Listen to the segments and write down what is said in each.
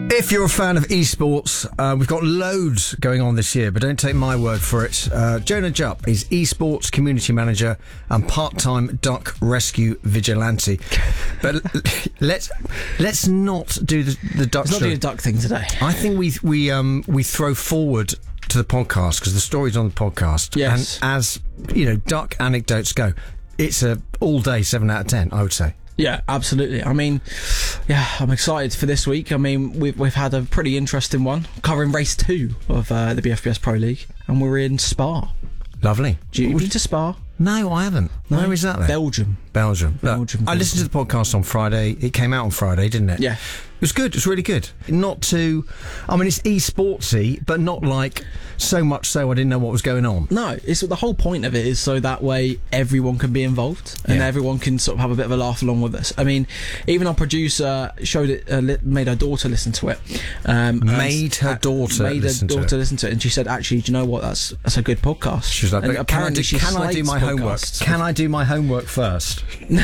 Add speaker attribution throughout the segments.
Speaker 1: If you're a fan of esports, we've got loads going on this year, but don't take my word for it. Jonah Jupp is esports community manager and part-time duck rescue vigilante. But let's not do the duck.
Speaker 2: Let's not do the duck thing today.
Speaker 1: I think we throw forward to the podcast because the story's on the podcast.
Speaker 2: Yes.
Speaker 1: And as you know, duck anecdotes go, it's a all day 7 out of 10. I would say.
Speaker 2: Yeah, absolutely. I mean, yeah, I'm excited for this week. I mean, we've had a pretty interesting one covering race 2 of the BFBS Pro League, and we're in Spa.
Speaker 1: Lovely.
Speaker 2: Do you been to Spa?
Speaker 1: No, I haven't.
Speaker 2: No?
Speaker 1: Where is that then?
Speaker 2: Belgium.
Speaker 1: Look, I listened to the podcast on Friday. It came out on Friday, didn't it?
Speaker 2: Yeah.
Speaker 1: It was good. It was really good. Not too... I mean, it's esportsy, but not like so much so I didn't know what was going on.
Speaker 2: No, it's the whole point of it is so that way everyone can be involved and everyone can sort of have a bit of a laugh along with us. I mean, even our producer showed it, made her daughter listen to it.
Speaker 1: Made her daughter listen to it,
Speaker 2: and she said, "Actually, do you know what? That's a good podcast."
Speaker 1: She was like,
Speaker 2: and
Speaker 1: but can I do my homework? Can I do my homework first?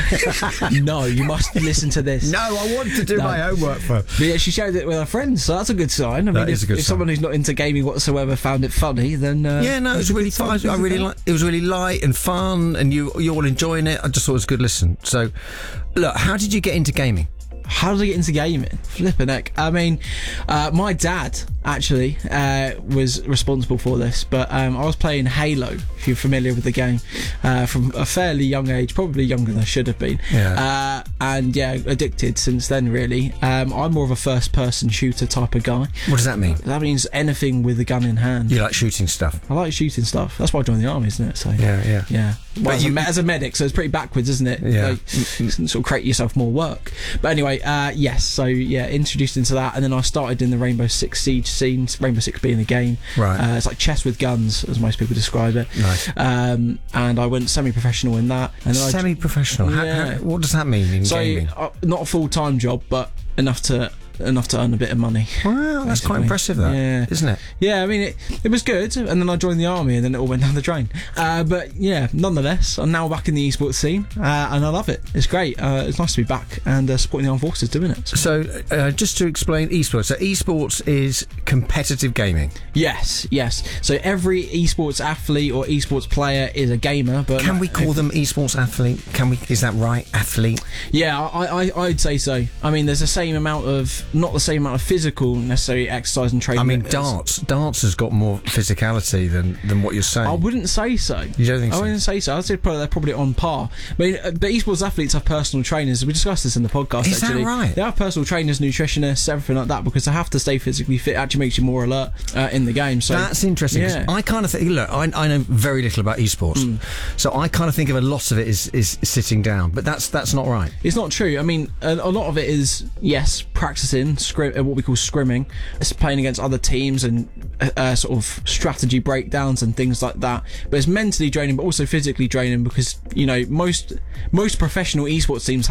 Speaker 2: No, you must listen to this.
Speaker 1: No, I want to do my homework first.
Speaker 2: But yeah, she shared it with her friends, so that's a good sign. I mean, if someone who's not into gaming whatsoever found it funny, then
Speaker 1: yeah, no, it was really fun. I really like. It was really light and fun, and you're all enjoying it. I just thought it was a good listen. So, look, how did you get into gaming?
Speaker 2: How did I get into gaming? Flippin' heck. I mean, my dad actually was responsible for this, but I was playing Halo, if you're familiar with the game, from a fairly young age, probably younger than I should have been.
Speaker 1: Yeah.
Speaker 2: And yeah, addicted since then, really. I'm more of a first-person shooter type of guy.
Speaker 1: What does that mean?
Speaker 2: That means anything with a gun in hand.
Speaker 1: You like shooting stuff?
Speaker 2: I like shooting stuff. That's why I joined the army, isn't it? So yeah. Well, as a medic, so it's pretty backwards, isn't it?
Speaker 1: Yeah.
Speaker 2: Like, sort of create yourself more work. But anyway, yes. So yeah, introduced into that, and then I started in the Rainbow Six Siege scene. Rainbow Six being a game,
Speaker 1: right?
Speaker 2: It's like chess with guns, as most people describe it.
Speaker 1: Nice.
Speaker 2: And I went semi-professional in that. And then
Speaker 1: semi-professional.
Speaker 2: Yeah.
Speaker 1: What does that mean in gaming?
Speaker 2: Not a full-time job, but enough to earn a bit of money.
Speaker 1: Wow, that's quite impressive, isn't it?
Speaker 2: Yeah, I mean, it was good, and then I joined the army, and then it all went down the drain. But yeah, nonetheless, I'm now back in the esports scene, and I love it. It's great. It's nice to be back and supporting the armed forces doing it.
Speaker 1: So, just to explain esports. So, esports is competitive gaming.
Speaker 2: Yes. So every esports athlete or esports player is a gamer. But
Speaker 1: can we call them esports athlete? Is that right? Athlete?
Speaker 2: Yeah, I'd say so. I mean, there's the same amount of. Not the same amount of physical necessary exercise and training.
Speaker 1: I mean, darts has got more physicality than what you're saying.
Speaker 2: I wouldn't say so.
Speaker 1: You don't think so?
Speaker 2: I wouldn't say so. I'd say they're probably on par. I mean, but esports athletes have personal trainers. We discussed this in the podcast.
Speaker 1: Is
Speaker 2: actually.
Speaker 1: That right?
Speaker 2: They have personal trainers, nutritionists, everything like that, because they have to stay physically fit. It actually makes you more alert in the game. So
Speaker 1: that's interesting.
Speaker 2: Yeah.
Speaker 1: I kind of think. Look, I know very little about esports, so I kind of think of a lot of it is sitting down. But that's not right.
Speaker 2: It's not true. I mean, a lot of it is practicing what we call scrimming. It's playing against other teams and sort of strategy breakdowns and things like that. But it's mentally draining, but also physically draining because most professional esports teams